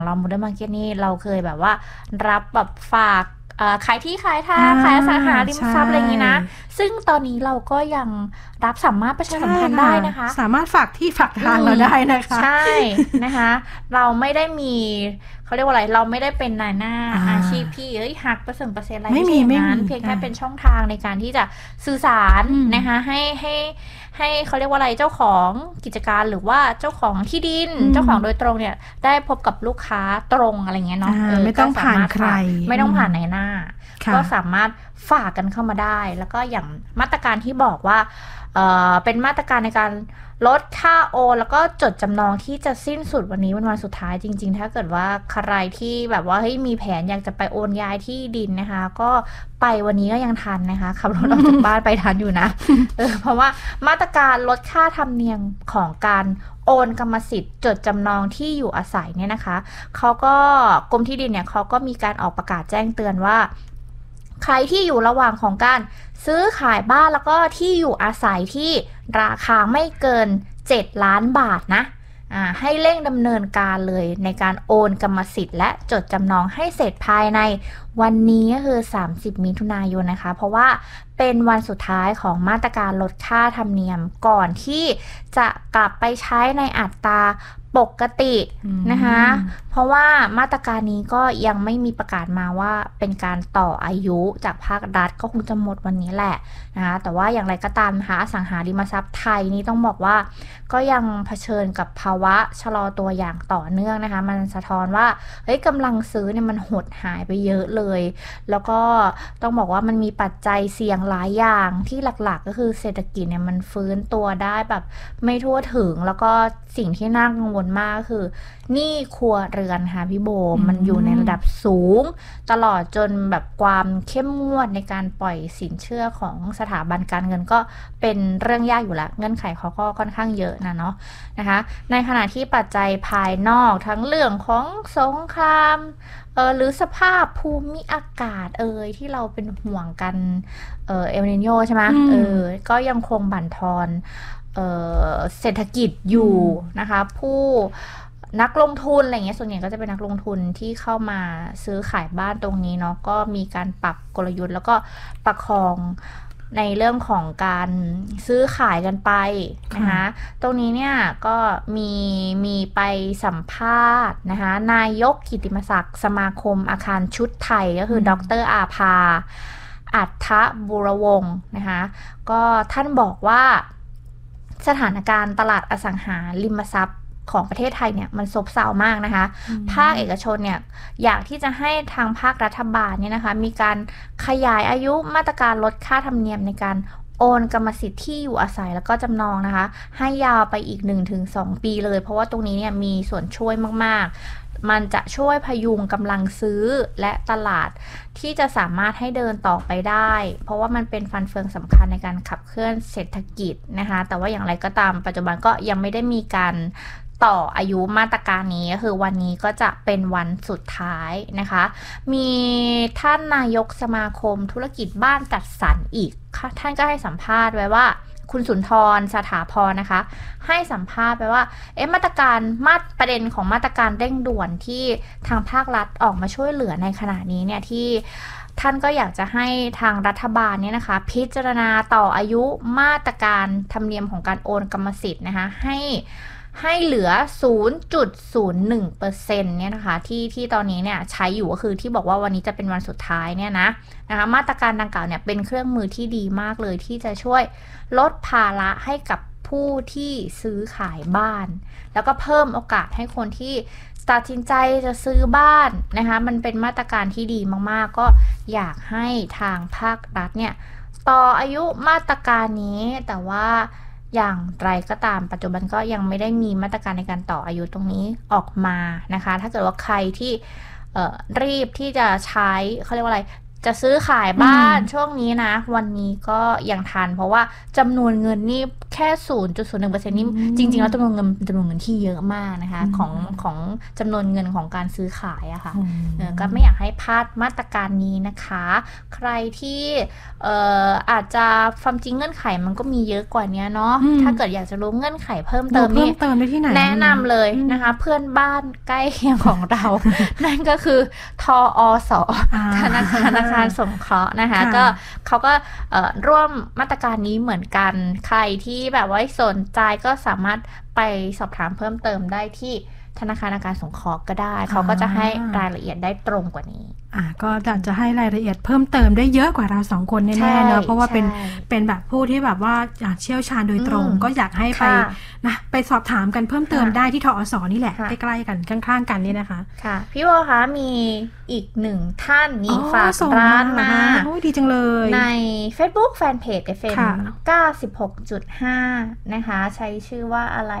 เราโมเดิร์นมาร์เก็ตนี่เราเคยแบบว่ารับแบบฝากขายที่ขายทางขายอสังหาริมทรัพย์อะไรอย่างนี้นะซึ่งตอนนี้เราก็ยังรับสามารถประชาสัมพันธ์ได้นะคะสามารถฝากที่ฝากทางเราได้นะคะใช่นะคะเราไม่ได้มีเขาเรียกว่าอะไรเราไม่ได้เป็นนายหน้าอาชีพที่หักเปอร์เซ็นต์อะไรไม่ใช่นั้นเพียงแค่เป็นช่องทางในการที่จะสื่อสารนะคะให้เขาเรียกว่าอะไรเจ้าของกิจการหรือว่าเจ้าของที่ดินเจ้าของโดยตรงเนี่ยได้พบกับลูกค้าตรงอะไรเงี้ยเนาะไม่ต้องผ่านใครไม่ต้องผ่านนายหน้าก็สามารถฝากกันเข้ามาได้แล้วก็อย่างมาตรการที่บอกว่าเป็นมาตรการในการลดค่าโอนแล้วก็จดจำนองที่จะสิ้นสุดวันนี้วันสุดท้ายจริงๆถ้าเกิดว่าใครที่แบบว่ามีแผนอยากจะไปโอนย้ายที่ดินนะคะก็ไปวันนี้ก็ยังทันนะคะขับรถออกจากบ้านไปทันอยู่นะ เพราะว่ามาตรการลดค่าธรรมเนียมของการโอนกรรมสิทธิ์จดจำนองที่อยู่อาศัยเนี่ยนะคะเขาก็กรมที่ดินเนี่ยเขาก็มีการออกประกาศแจ้งเตือนว่าใครที่อยู่ระหว่างของการซื้อขายบ้านแล้วก็ที่อยู่อาศัยที่ราคาไม่เกิน7 ล้านบาทนะให้เร่งดำเนินการเลยในการโอนกรรมสิทธิ์และจดจำนองให้เสร็จภายในวันนี้ก็คือ30 มิถุนายนนะคะเพราะว่าเป็นวันสุดท้ายของมาตรการลดค่าธรรมเนียมก่อนที่จะกลับไปใช้ในอัตราปกตินะคะเพราะว่ามาตรการนี้ก็ยังไม่มีประกาศมาว่าเป็นการต่ออายุจากภาครัฐก็คงจะหมดวันนี้แหละนะคะแต่ว่าอย่างไรก็ตามนะคะอสังหาริมทรัพย์ไทยนี่ต้องบอกว่าก็ยังเผชิญกับภาวะชะลอตัวอย่างต่อเนื่องนะคะมันสะท้อนว่ากำลังซื้อเนี่ยมันหดหายไปเยอะเลยแล้วก็ต้องบอกว่ามันมีปัจจัยเสี่ยงหลายอย่างที่หลักๆก็คือเศรษฐกิจเนี่ยมันฟื้นตัวได้แบบไม่ทั่วถึงแล้วก็สิ่งที่น่ากังวลมากคือหนี้ครัวเรือนค่ะพี่โบมันอยู่ในระดับสูงตลอดจนแบบความเข้มงวดในการปล่อยสินเชื่อของสถาบันการเงินก็เป็นเรื่องยากอยู่แล้วเงื่อนไขเขาก็ค่อนข้างเยอะนะเนาะนะคะในขณะที่ปัจจัยภายนอกทั้งเรื่องของสงครามหรือสภาพภูมิอากาศที่เราเป็นห่วงกันเอลนิโญใช่ไหมก็ยังคงบั่นทอนเศรษฐกิจอยู่นะคะผู้นักลงทุนอะไรเงี้ยส่วนใหญ่ก็จะเป็นนักลงทุนที่เข้ามาซื้อขายบ้านตรงนี้เนาะก็มีการปรับกลยุทธ์แล้วก็ประคองในเรื่องของการซื้อขายกันไปนะคะตรงนี้เนี่ยก็มีไปสัมภาษณ์นะคะนายกกิตติมศักดิ์สมาคมอาคารชุดไทยก็คือดร.อาภาอัฏฐบุรวงศ์นะคะก็ท่านบอกว่าสถานการณ์ตลาดอสังหาริมทรัพย์ของประเทศไทยเนี่ยมันซบเซามากนะคะภาคเอกชนเนี่ยอยากที่จะให้ทางภาครัฐบาลเนี่ยนะคะมีการขยายอายุมาตรการลดค่าธรรมเนียมในการโอนกรรมสิทธิ์ที่อยู่อาศัยแล้วก็จำนองนะคะให้ยาวไปอีก 1-2 ปีเลยเพราะว่าตรงนี้เนี่ยมีส่วนช่วยมากๆมันจะช่วยพยุงกำลังซื้อและตลาดที่จะสามารถให้เดินต่อไปได้เพราะว่ามันเป็นฟันเฟืองสำคัญในการขับเคลื่อนเศรษฐกิจนะคะแต่ว่าอย่างไรก็ตามปัจจุบันก็ยังไม่ได้มีการต่ออายุมาตรการนี้ก็คือวันนี้ก็จะเป็นวันสุดท้ายนะคะมีท่านนายกสมาคมธุรกิจบ้านจัดสรรอีกท่านก็ให้สัมภาษณ์ไว้ว่าคุณสุนทรสถาพรนะคะให้สัมภาษณ์ไปว่ามาตรการประเด็นของมาตรการเร่งด่วนที่ทางภาครัฐออกมาช่วยเหลือในขณะนี้เนี่ยที่ท่านก็อยากจะให้ทางรัฐบาลเนี่ยนะคะพิจารณาต่ออายุมาตรการธรรมเนียมของการโอนกรรมสิทธิ์นะคะให้เหลือ 0.01% เนี่ยนะคะที่ตอนนี้เนี่ยใช้อยู่ก็คือที่บอกว่าวันนี้จะเป็นวันสุดท้ายเนี่ยนะคะมาตรการดังกล่าวเนี่ยเป็นเครื่องมือที่ดีมากเลยที่จะช่วยลดภาระให้กับผู้ที่ซื้อขายบ้านแล้วก็เพิ่มโอกาสให้คนที่ตัดสินใจจะซื้อบ้านนะคะมันเป็นมาตรการที่ดีมากๆก็อยากให้ทางภาครัฐเนี่ยต่ออายุมาตรการนี้แต่ว่าอย่างไรก็ตามปัจจุบันก็ยังไม่ได้มีมาตรการในการต่ออายุตรงนี้ออกมานะคะถ้าเกิดว่าใครที่รีบที่จะใช้เขาเรียกว่าอะไรจะซื้อขายบ้านช่วงนี้นะวันนี้ก็ยังทันเพราะว่าจำนวนเงินนี่แค่ 0.01% นี่จริงๆแล้วจำนวนเงินที่เยอะมากนะคะของจำนวนเงินของการซื้อขายอะค่ะก็ไม่อยากให้พลาดมาตรการนี้นะคะใครที่อาจจะความจริงเงื่อนไขมันก็มีเยอะกว่านี้เนาะถ้าเกิดอยากจะรู้เงื่อนไขเพิ่มเติมนี่ได้ที่ไหนแนะนำเลยนะคะเพื่อนบ้านใกล้เคียงของเรา นั่นก็คือทอส.ธนาคารสงเคราะห์นะคะก็เขาก็ร่วมมาตรการนี้เหมือนกันใครที่แบบว่าสนใจก็สามารถไปสอบถามเพิ่มเติมได้ที่ธนาคารอาคารสงเคราะห์ก็ได้เขาก็จะให้รายละเอียดได้ตรงกว่านี้ก็จะให้รายละเอียดเพิ่มเติมได้เยอะกว่าเรา2คนแน่ๆเนอะเพราะว่าเป็นแบบผู้ที่แบบว่าเชี่ยวชาญโดยตรงก็อยากให้ไปสอบถามกันเพิ่มเติมได้ที่ทอส.นี่แหละใกล้ๆกันข้างๆกันนี่นะคะค่ะพี่โบคะมีอีก1ท่านมีฝากร้านมาดีจังเลยใน Facebook Fanpage FM 96.5 นะคะใช้ชื่อว่าอะไร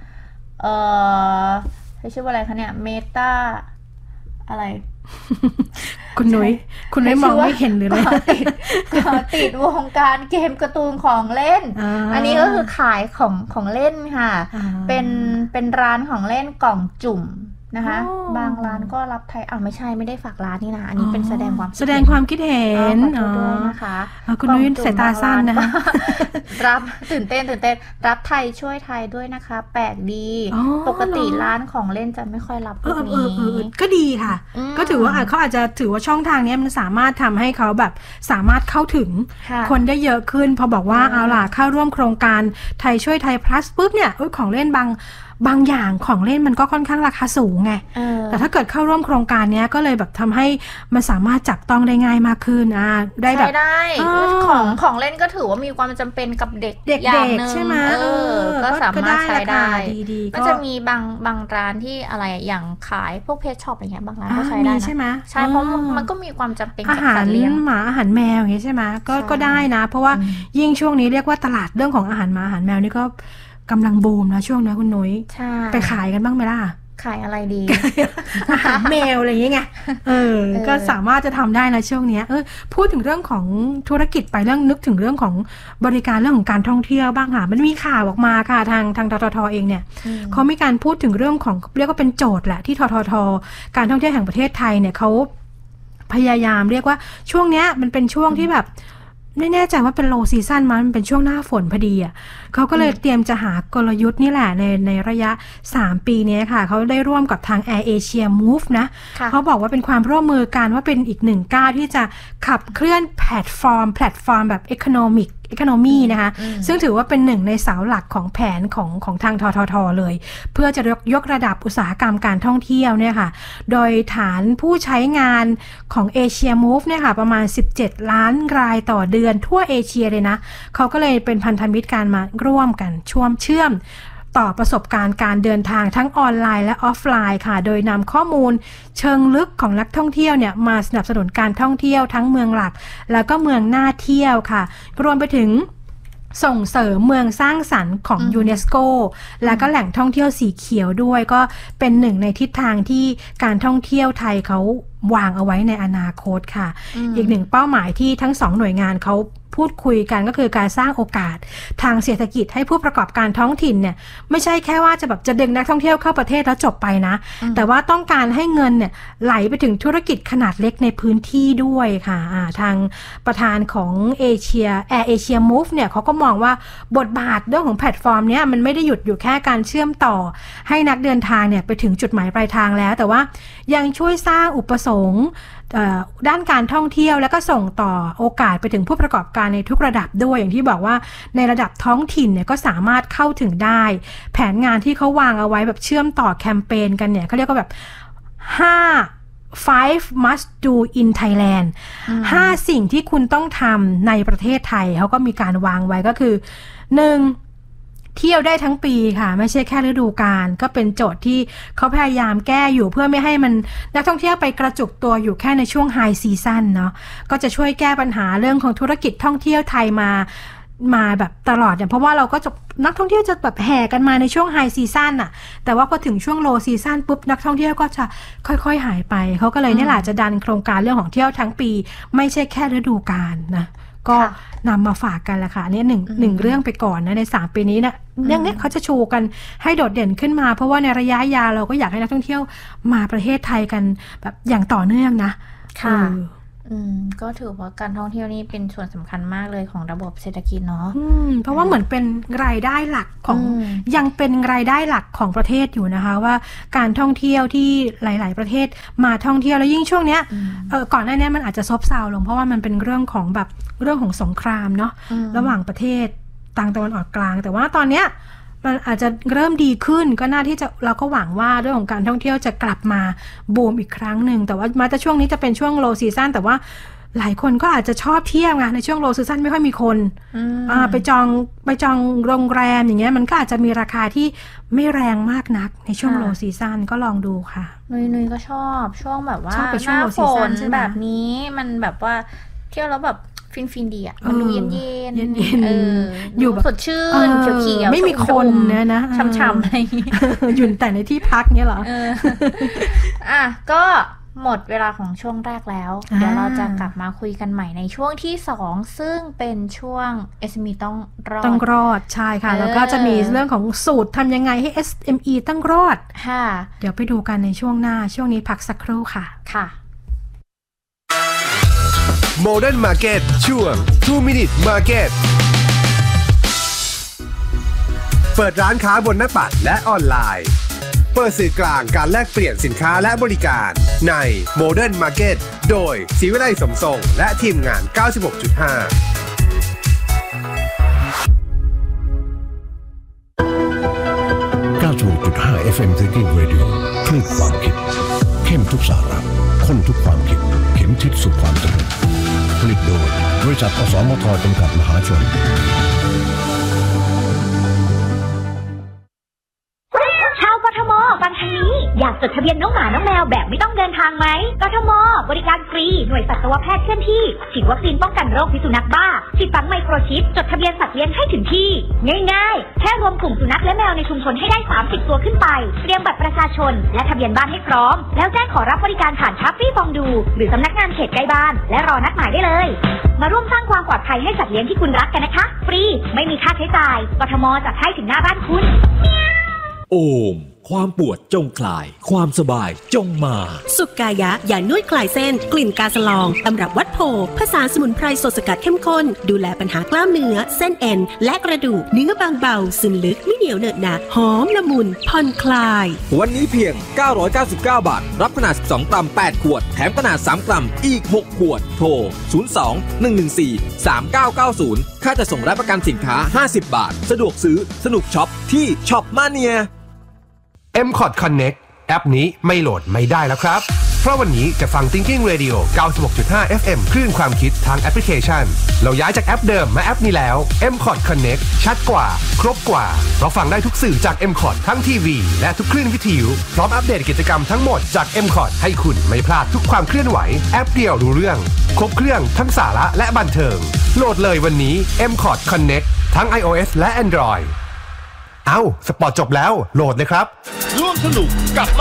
ใช้ชื่อว่าอะไรคะเนี่ยเมตาอะไรคุณนุ้ยมองไม่เห็นหรืออะไรติดวงการเกมการ์ตูนของเล่นอันนี้ก็คือขายของเล่นค่ะเป็นร้านของเล่นกล่องจุ่มนะคะบางร้านก็รับไทยไม่ได้ฝากร้านนี่นะอันนี้เป็นแสดงความคิดเห็นขอโทษด้วยนะคะคุณนุ้ยสายตาสั้นนะคะรับตื่นเต้นรับไทยช่วยไทยด้วยนะคะแปลกดีปกติร้านของเล่นจะไม่ค่อยรับพวกนี้ก็ดีค่ะก็ถือว่าเขาอาจจะถือว่าช่องทางนี้มันสามารถทำให้เขาแบบสามารถเข้าถึงคนได้เยอะขึ้นพอบอกว่าเอาล่ะเข้าร่วมโครงการไทยช่วยไทย plus ปุ๊บเนี่ยของเล่นบางอย่างของเล่นมันก็ค่อนข้างราคาสูงไงแต่ถ้าเกิดเข้าร่วมโครงการนี้ก็เลยแบบทำให้มันสามารถจับต้องได้ง่ายมากขึ้นได้แบบของเล่นก็ถือว่ามีความจำเป็นกับเด็กอย่างนึงใช่ไหมก็สามารถใช้ได้มันจะมีบางร้านที่อะไรอย่างขายพวกเพชช็อปอะไรเงี้ยบางร้านก็ใช้ได้นะใช่ไหมใช่เพราะมันก็มีความจำเป็นกับสัตว์เลี้ยงหมาอาหารแมวอย่างเงี้ยใช่ไหมก็ได้นะเพราะว่ายิ่งช่วงนี้เรียกว่าตลาดเรื่องของอาหารหมาอาหารแมวนี่ก็กำลังบูมนะช่วงนี้คุณนุ้ยไปขายกันบ้างไหมล่ะขายอะไรดีอาหารแมวอะไรอย่างเงี้ยก็สามารถจะทำได้นะช่วงนี้พูดถึงเรื่องของธุรกิจไปเรื่องนึกถึงเรื่องของบริการเรื่องของการท่องเที่ยวบ้างค่ะมันมีข่าวออกมาค่ะทางททท.เองเนี่ยเขามีการพูดถึงเรื่องของเรียกว่าเป็นโจทย์แหละที่ททท.การท่องเที่ยวแห่งประเทศไทยเนี่ยเขาพยายามเรียกว่าช่วงนี้มันเป็นช่วงที่แบบไม่แน่ใจว่าเป็นโลซีซั่นมันเป็นช่วงหน้าฝนพอดีเขาก็เลยเตรียมจะหากลยุทธ์นี่แหละในระยะ3ปีนี้ค่ะเขาได้ร่วมกับทาง Air Asia Move นะเขาบอกว่าเป็นความร่วมมือกันว่าเป็นอีกหนึ่งก้าวที่จะขับเคลื่อนแพลตฟอร์มแบบ economy นะคะซึ่งถือว่าเป็นหนึ่งในเสาหลักของแผนของทางททท.เลยเพื่อจะยกระดับอุตสาหกรรมการท่องเที่ยวเนี่ยค่ะโดยฐานผู้ใช้งานของ Asia Move เนี่ยค่ะประมาณ17ล้านรายต่อเดือนทั่วเอเชียเลยนะเขาก็เลยเป็นพันธมิตรการมาร่วมกันเชื่อมต่อประสบการณ์การเดินทางทั้งออนไลน์และออฟไลน์ค่ะโดยนำข้อมูลเชิงลึกของนักท่องเที่ยวเนี่ยมาสนับสนุนการท่องเที่ยวทั้งเมืองหลักแล้วก็เมืองน่าเที่ยวค่ะรวมไปถึงส่งเสริมเมืองสร้างสรรค์ของยูเนสโกและก็แหล่งท่องเที่ยวสีเขียวด้วยก็เป็นหนึ่งในทิศทางที่การท่องเที่ยวไทยเขาวางเอาไว้ในอนาคตค่ะอีกหนึ่งเป้าหมายที่ทั้ง2หน่วยงานเขาพูดคุยกันก็คือการสร้างโอกาสทางเศรษฐกิจให้ผู้ประกอบการท้องถิ่นเนี่ยไม่ใช่แค่ว่าจะดึงนักท่องเที่ยวเข้าประเทศแล้วจบไปนะแต่ว่าต้องการให้เงินเนี่ยไหลไปถึงธุรกิจขนาดเล็กในพื้นที่ด้วยค่ะทางประธานของ Air Asia Move เนี่ยเขาก็มองว่าบทบาทเรื่องของแพลตฟอร์มเนี่ยมันไม่ได้หยุดอยู่แค่การเชื่อมต่อให้นักเดินทางเนี่ยไปถึงจุดหมายปลายทางแล้วแต่ว่ายังช่วยสร้างอุปสงค์ด้านการท่องเที่ยวแล้วก็ส่งต่อโอกาสไปถึงผู้ประกอบการในทุกระดับด้วยอย่างที่บอกว่าในระดับท้องถิ่นเนี่ยก็สามารถเข้าถึงได้แผนงานที่เขาวางเอาไว้แบบเชื่อมต่อแคมเปญกันเนี่ยเขาเรียกว่าแบบ5 must do in Thailand 5 สิ่งที่คุณต้องทำในประเทศไทยเขาก็มีการวางไว้ก็คือ 1เที่ยวได้ทั้งปีค่ะไม่ใช่แค่ฤดูกาลก็เป็นโจทย์ที่เขาพยายามแก้อยู่เพื่อไม่ให้มันนักท่องเที่ยวไปกระจุกตัวอยู่แค่ในช่วงไฮซีซั่นเนาะก็จะช่วยแก้ปัญหาเรื่องของธุรกิจท่องเที่ยวไทยมาแบบตลอดอย่างเพราะว่าเราก็จะนักท่องเที่ยวจะแบบแห่กันมาในช่วงไฮซีซั่นน่ะแต่ว่าพอถึงช่วงโลซีซั่นปุ๊บนักท่องเที่ยวก็จะค่อยๆหายไปเขาก็เลยนี่แหละจะดันโครงการเรื่องของเที่ยวทั้งปีไม่ใช่แค่ฤดูกาลนะก็นำมาฝากกันแหละค่ะนี่หนึ่งเรื่องไปก่อนนะใน3 ปีนี้นะเรื่องนี้เขาจะชูกันให้โดดเด่นขึ้นมาเพราะว่าในระยะยาวเราก็อยากให้นักท่องเที่ยวมาประเทศไทยกันแบบอย่างต่อเนื่องนะค่ะก็ถือว่าการท่องเที่ยวนี่เป็นส่วนสำคัญมากเลยของระบบเศรษฐกิจเนาะเพราะว่าเหมือนเป็นรายได้หลักของยังเป็นรายได้หลักของประเทศอยู่นะคะว่าการท่องเที่ยวที่หลายๆประเทศมาท่องเที่ยวแล้วยิ่งช่วงเนี้ยก่อนหน้านี้มันอาจจะซบเซาลงเพราะว่ามันเป็นเรื่องของแบบเรื่องของสงครามเนาะระหว่างประเทศต่างตะวันออกกลางแต่ว่าตอนเนี้ยมันอาจจะเริ่มดีขึ้นก็น่าที่จะเราก็หวังว่าเรื่องของการท่องเที่ยวจะกลับมาบูมอีกครั้งหนึ่งแต่ว่ามาแต่ช่วงนี้จะเป็นช่วง low season แต่ว่าหลายคนก็อาจจะชอบเที่ยวไงในช่วง low season ไม่ค่อยมีคนไปจองโรงแรมอย่างเงี้ยมันก็อาจจะมีราคาที่ไม่แรงมากนักในช่วง low season ก็ลองดูค่ะนุ้ยก็ชอบช่วงแบบว่าหน้าฝนแบบนี้มันแบบว่าเที่ยวแล้วแบบฟินดีอ่ะมันดูเย็นอยู่แบบสดชื่นเขียวๆไม่มีคนนะช่ำๆอะไรอยู่แต่ในที่พักเนี้ยเหรอก็หมดเวลาของช่วงแรกแล้วเดี๋ยวเราจะกลับมาคุยกันใหม่ในช่วงที่2ซึ่งเป็นช่วง SME ต้องรอดใช่ค่ะแล้วก็จะมีเรื่องของสูตรทำยังไงให้ SME ต้องรอดเดี๋ยวไปดูกันในช่วงหน้าช่วงนี้พักสักครู่ค่ะ Modern Market ช่วง 2 Minute Market เปิดร้านค้าบนหน้าปัดและออนไลน์เปิดสื่อกลางการแลกเปลี่ยนสินค้าและบริการใน Modern Market โดยศรีวิไลสมทรงและทีมงาน 96.5 FM Thinking Radio คลื่นความคิดเข้มทุกสาระข้นทุกความคิดเข็มทิศสู่ความสำเร็จผลิตโดยบริษัทอสมทจำกัดมหาชนชาวกทมฟังทางนี้อยากจดทะเบียนน้องหมาน้องแมวแบบไม่ต้องเดินทางไหมกทมบริการฟรีหน่วยสัตวแพทย์เคลื่อนที่ฉีดวัคซีนป้องกันโรคพิษสุนัขบ้าฉีดฝังไมโครชิปจดทะเบียนสัตว์เลี้ยงให้ถึงที่ง่ายๆแค่รวมกลุ่มสุนัขและแมวในชุมชนให้ได้30ตัวขึ้นไปเตรียมบัตรประชาชนและทะเบียนบ้านให้พร้อมแล้วแจ้งขอรับบริการผ่านทัฟฟี่ฟองดูหรือสำนักงานเขตใกล้บ้านและรอนัดหมายได้เลยมาร่วมสร้างความปลอดภัยให้สัตว์เลี้ยงที่คุณรักกันนะคะฟรีไม่มีค่าใช้จ่ายกทมจัดให้ถึงหน้าบ้านคุณโอมความปวดจงคลายความสบายจงมาสุกายะยานวดคลายเส้นกลิ่นกาสลองตำรับวัดโพผสานสมุนไพรสดสกัดเข้มข้นดูแลปัญหากล้ามเนื้อเส้นเอ็นและกระดูกเนื้อบางเบาซึมลึกไม่เหนียวเหนอะหนะหอมละมุนผ่อนคลายวันนี้เพียง999 บาทรับขนาด12กรัม8ขวดแถมขนาด3กรัมอีก6ขวดโทร02-114-3990ค่าจัดส่งและประกันสินค้า50 บาทสะดวกซื้อสนุกช็อปที่ช็อปมาเนีย MCOT Connect แอปนี้ไม่โหลดไม่ได้แล้วครับเพราะวันนี้จะฟัง Thinking Radio 96.5 FM คลื่นความคิดทางแอปพลิเคชันเราย้ายจากแอปเดิมมาแอปนี้แล้ว MCOT Connect ชัดกว่าครบกว่าเพราะฟังได้ทุกสื่อจาก MCOT ทั้งทีวีและทุกคลื่นวิทยุพร้อมอัปเดตกิจกรรมทั้งหมดจาก MCOT ให้คุณไม่พลาดทุกความเคลื่อนไหวแอปเดียวรู้เรื่องครบเครื่องทั้งสาระและบันเทิงโหลดเลยวันนี้ MCOT Connect ทั้ง iOS และ Android สปอร์ตจบแล้วโหลดเลยครับร่วมสนุกกับ